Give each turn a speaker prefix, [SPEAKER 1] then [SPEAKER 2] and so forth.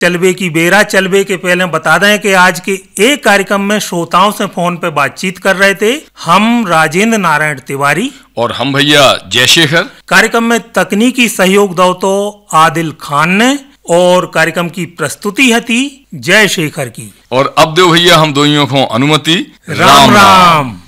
[SPEAKER 1] चलबे की बेरा चलबे के पहले बता दें कि आज के एक कार्यक्रम में श्रोताओं से फोन पे बातचीत कर रहे थे हम राजेंद्र नारायण तिवारी
[SPEAKER 2] और हम भैया जयशेखर।
[SPEAKER 1] कार्यक्रम में तकनीकी सहयोग दो तो आदिल खान ने और कार्यक्रम की प्रस्तुति थी जयशेखर की।
[SPEAKER 2] और अब दो भैया हम दोइयों को अनुमति।
[SPEAKER 1] राम राम।